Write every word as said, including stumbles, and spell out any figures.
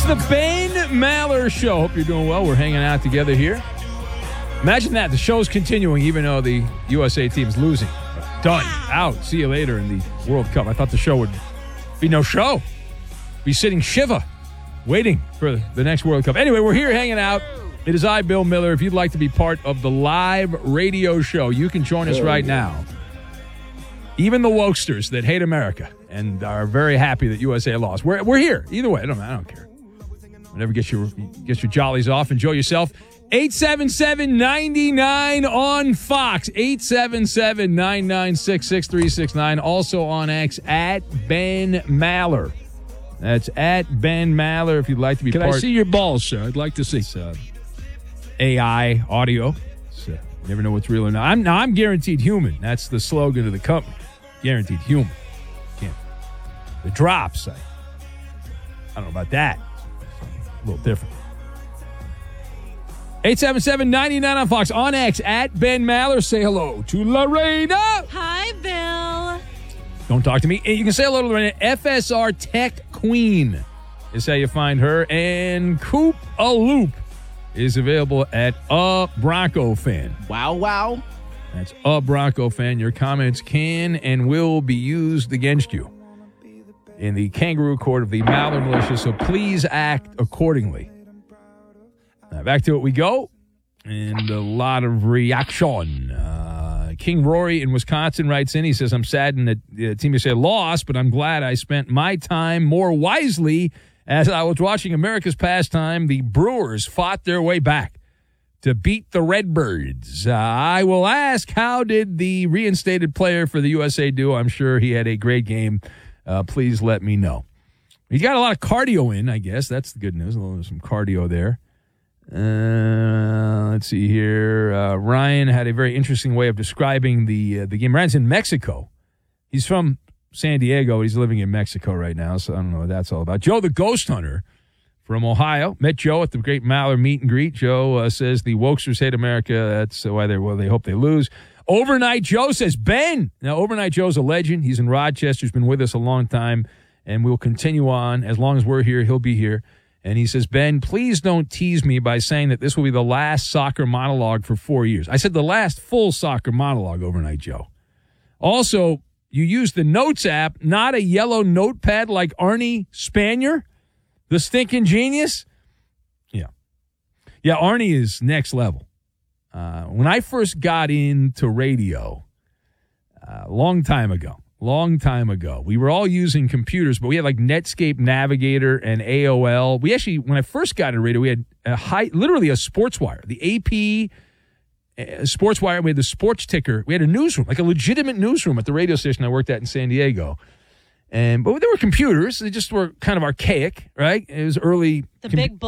is the Ben Maller Show. Hope you're doing well. We're hanging out together here. Imagine that. The show's continuing even though the U S A team's losing. Done. Out. See you later in the World Cup. I thought the show would be no show. Be sitting Shiva waiting for the next World Cup. Anyway, we're here hanging out. It is I, Bill Miller. If you'd like to be part of the live radio show, you can join us right now. Even the wokesters that hate America and are very happy that U S A lost. We're, we're here. Either way, I don't, I don't care. Whatever gets your, gets your jollies off. Enjoy yourself. eight seven seven, nine nine on Fox. eight seven seven, nine nine six, six three six nine. Also on X, at Ben Maller. That's at Ben Maller if you'd like to be Can part. Can I see your balls, sir? I'd like to see. It's, uh, A I audio. So you never know what's real or not. I'm, now, I'm guaranteed human. That's the slogan of the company. Guaranteed human. Can't. The drops, I, I don't know about that. A little different. eight seven seven, nine nine on Fox. On X, at Ben Maller. Say hello to Lorena. Hi, Bill. Don't talk to me. You can say hello to Lorena. F S R Tech Queen is how you find her. And Coop a Loop is available at A Bronco Fan. Wow, wow. That's A Bronco Fan. Your comments can and will be used against you in the kangaroo court of the Maller Militia, so please act accordingly. Now, back to it we go, and a lot of reaction. Uh, King Rory in Wisconsin writes in, he says, I'm saddened that the Team U S A lost, but I'm glad I spent my time more wisely as I was watching America's pastime. The Brewers fought their way back to beat the Redbirds. Uh, I will ask, how did the reinstated player for the U S A do? I'm sure he had a great game. Uh, please let me know. He's got a lot of cardio in, I guess. That's the good news. A little some cardio there. Uh, let's see here. Uh, Ryan had a very interesting way of describing the uh, the game. Ryan's in Mexico. He's from San Diego. He's living in Mexico right now, so I don't know what that's all about. Joe the Ghost Hunter from Ohio. Met Joe at the great Maller meet and greet. Joe uh, says the wokesters hate America. That's why they well they hope they lose. Overnight Joe says, Ben. Now, Overnight Joe's a legend. He's in Rochester. He's been with us a long time, and we'll continue on. As long as we're here, he'll be here. And he says, Ben, please don't tease me by saying that this will be the last soccer monologue for four years. I said the last full soccer monologue, Overnight Joe. Also, you use the Notes app, not a yellow notepad like Arnie Spanier, the stinking genius. Yeah. Yeah, Arnie is next level. Uh, when I first got into radio, a uh, long time ago, long time ago, we were all using computers, but we had like Netscape Navigator and A O L. We actually, when I first got into radio, we had a high, literally a sports wire, the A P uh, sports wire. We had the sports ticker. We had a newsroom, like a legitimate newsroom at the radio station I worked at in San Diego. And but there were computers. They just were kind of archaic, right? It was early. The com- big